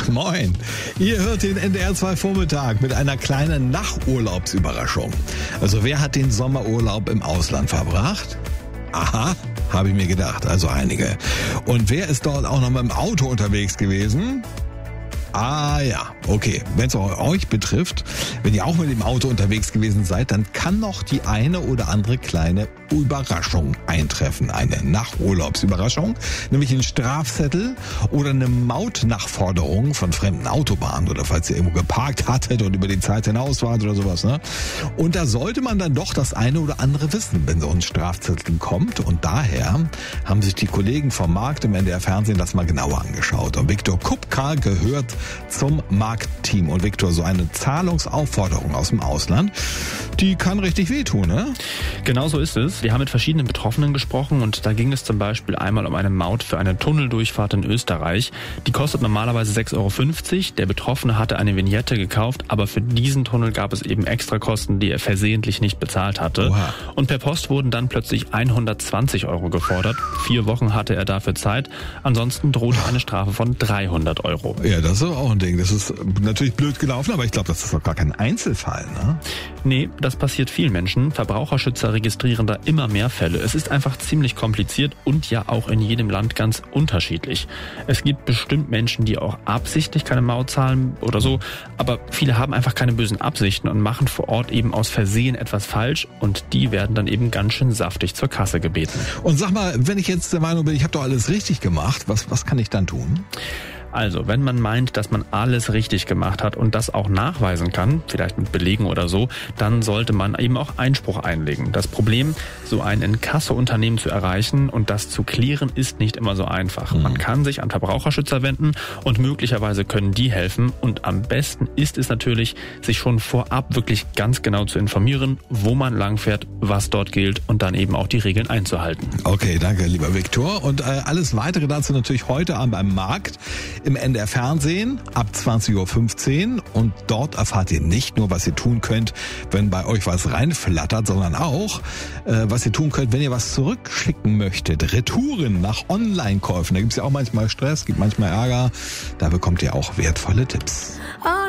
Moin. Ihr hört den NDR 2 Vormittag mit einer kleinen Nachurlaubsüberraschung. Also wer hat den Sommerurlaub im Ausland verbracht? Aha, habe ich mir gedacht, also einige. Und wer ist dort auch noch mit dem Auto unterwegs gewesen? Ah ja, okay. Wenn es euch betrifft, wenn ihr auch mit dem Auto unterwegs gewesen seid, dann kann noch die eine oder andere kleine Überraschung eintreffen. Eine Nachurlaubsüberraschung, nämlich ein Strafzettel oder eine Mautnachforderung von fremden Autobahnen oder falls ihr irgendwo geparkt hattet und über die Zeit hinaus wart oder sowas. Ne? Und da sollte man dann doch das eine oder andere wissen, wenn so ein Strafzettel kommt. Und daher haben sich die Kollegen vom Markt im NDR Fernsehen das mal genauer angeschaut. Und Viktor Kupka gehört zum Marktteam. Und Viktor, so eine Zahlungsaufforderung aus dem Ausland, die kann richtig wehtun, ne? Genau so ist es. Wir haben mit verschiedenen Betroffenen gesprochen und da ging es zum Beispiel einmal um eine Maut für eine Tunneldurchfahrt in Österreich. Die kostet normalerweise 6,50 Euro. Der Betroffene hatte eine Vignette gekauft, aber für diesen Tunnel gab es eben Extrakosten, die er versehentlich nicht bezahlt hatte. Oha. Und per Post wurden dann plötzlich 120 Euro gefordert. 4 Wochen hatte er dafür Zeit. Ansonsten drohte eine Strafe von 300 Euro. Ja, das ist auch ein Ding. Das ist natürlich blöd gelaufen, aber ich glaube, das ist doch gar kein Einzelfall, ne? Nee, das passiert vielen Menschen. Verbraucherschützer registrieren da immer mehr Fälle. Es ist einfach ziemlich kompliziert und ja auch in jedem Land ganz unterschiedlich. Es gibt bestimmt Menschen, die auch absichtlich keine Maut zahlen oder so, aber viele haben einfach keine bösen Absichten und machen vor Ort eben aus Versehen etwas falsch und die werden dann eben ganz schön saftig zur Kasse gebeten. Und sag mal, wenn ich jetzt der Meinung bin, ich habe doch alles richtig gemacht, was kann ich dann tun? Also, wenn man meint, dass man alles richtig gemacht hat und das auch nachweisen kann, vielleicht mit Belegen oder so, dann sollte man eben auch Einspruch einlegen. Das Problem, so ein Inkasso-Unternehmen zu erreichen und das zu klären, ist nicht immer so einfach. Man kann sich an Verbraucherschützer wenden und möglicherweise können die helfen. Und am besten ist es natürlich, sich schon vorab wirklich ganz genau zu informieren, wo man langfährt, was dort gilt und dann eben auch die Regeln einzuhalten. Okay, danke, lieber Viktor. Und alles Weitere dazu natürlich heute Abend beim Markt im NDR Fernsehen ab 20.15 Uhr. Und dort erfahrt ihr nicht nur, was ihr tun könnt, wenn bei euch was reinflattert, sondern auch, was ihr tun könnt, wenn ihr was zurückschicken möchtet. Retouren nach Online-Käufen. Da gibt's ja auch manchmal Stress, gibt manchmal Ärger. Da bekommt ihr auch wertvolle Tipps.